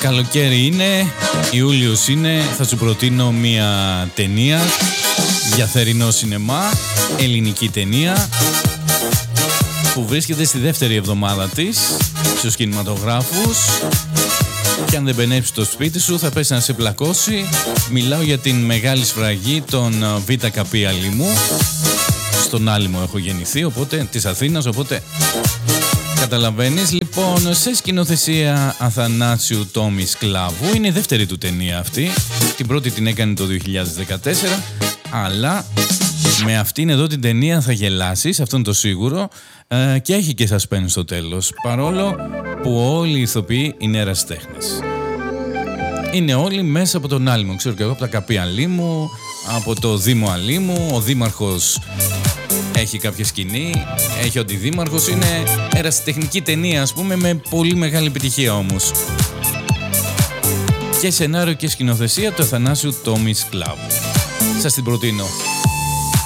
Καλοκαίρι είναι, Ιούλιος είναι, θα σου προτείνω μια ταινία για θερινό σινεμά, ελληνική ταινία που βρίσκεται στη δεύτερη εβδομάδα της στους κινηματογράφους και αν δεν μπενέψει το σπίτι σου θα πέσει να σε πλακώσει. Μιλάω για την μεγάλη σφραγή των ΒΚ Αλήμου. Στον Άλυμο έχω γεννηθεί, οπότε της Αθήνας, οπότε καταλαβαίνεις. Λοιπόν, σε σκηνοθεσία Αθανάσιου Τόμη Σκλάβου. Είναι η δεύτερη του ταινία αυτή. Την πρώτη την έκανε το 2014, αλλά με αυτήν εδώ την ταινία θα γελάσεις, αυτό είναι το σίγουρο, και έχει και suspense στο τέλος, παρόλο που όλοι οι ηθοποιοί είναι ερασιτέχνες. Είναι όλοι μέσα από τον Άλυμο, ξέρω και εγώ, από τα Καπή Αλήμου, από το Δήμο Αλήμου. Ο δήμαρχος έχει κάποια σκηνή, έχει ότι δήμαρχος, είναι ερασιτεχνική ταινία, ας πούμε, με πολύ μεγάλη επιτυχία όμως. Και σενάριο και σκηνοθεσία του Αθανάσιου Τόμη Σκλάβου. Σας την προτείνω.